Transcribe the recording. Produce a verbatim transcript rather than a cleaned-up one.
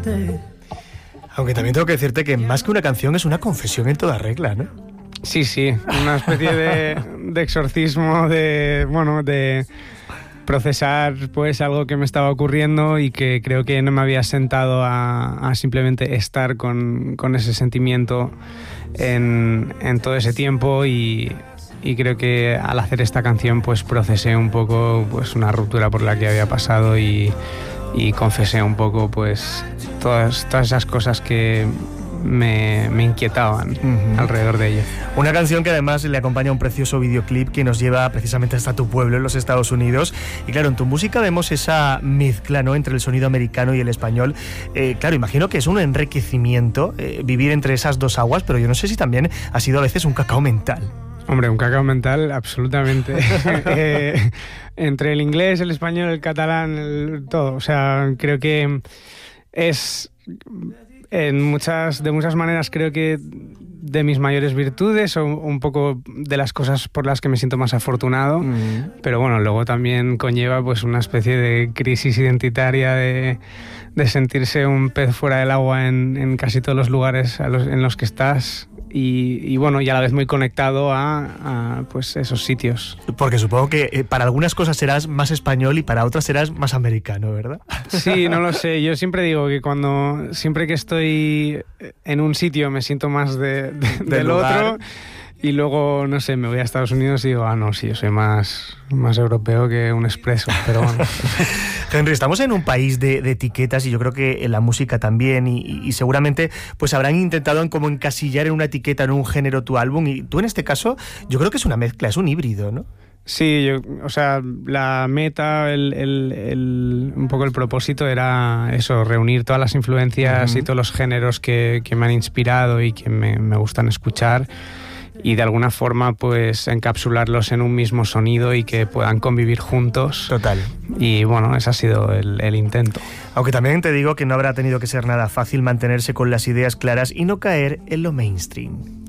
amarte. Aunque también tengo que decirte que más que una canción es una confesión en toda regla, ¿no? Sí, sí, una especie de, de exorcismo, de, bueno, de procesar pues algo que me estaba ocurriendo y que creo que no me había sentado a, a simplemente estar con, con ese sentimiento en, en todo ese tiempo y, y creo que al hacer esta canción pues procesé un poco pues una ruptura por la que había pasado y, y confesé un poco pues todas, todas esas cosas que me, me inquietaban uh-huh. alrededor de ello. Una canción que además le acompaña un precioso videoclip que nos lleva precisamente hasta tu pueblo en los Estados Unidos. Y claro, en tu música vemos esa mezcla, ¿no?, entre el sonido americano y el español. Eh, claro, imagino que es un enriquecimiento eh, vivir entre esas dos aguas, pero yo no sé si también ha sido a veces un cacao mental. Hombre, un cacao mental, absolutamente. eh, entre el inglés, el español, el catalán, el, todo. O sea, creo que es... En muchas, de muchas maneras creo que de mis mayores virtudes o un poco de las cosas por las que me siento más afortunado, mm. pero bueno, luego también conlleva pues una especie de crisis identitaria de, de sentirse un pez fuera del agua en, en casi todos los lugares a los, en los que estás y, y bueno, y a la vez muy conectado a, a pues esos sitios. Porque supongo que eh, para algunas cosas serás más español y para otras serás más americano, ¿verdad? Sí, no lo sé. Yo siempre digo que cuando siempre que estoy en un sitio me siento más de, de, del, del otro y luego, no sé, me voy a Estados Unidos y digo, ah, no, sí, yo soy más, más europeo que un expreso, pero bueno. Henry, estamos en un país de, de etiquetas y yo creo que en la música también y, y seguramente pues habrán intentado en como encasillar en una etiqueta, en un género tu álbum y tú en este caso yo creo que es una mezcla, es un híbrido, ¿no? Sí, yo, o sea, la meta, el, el, el, un poco el propósito era eso, reunir todas las influencias uh-huh. y todos los géneros que, que me han inspirado y que me, me gustan escuchar y de alguna forma pues encapsularlos en un mismo sonido y que puedan convivir juntos. Total. Y bueno, ese ha sido el, el intento. Aunque también te digo que no habrá tenido que ser nada fácil mantenerse con las ideas claras y no caer en lo mainstream.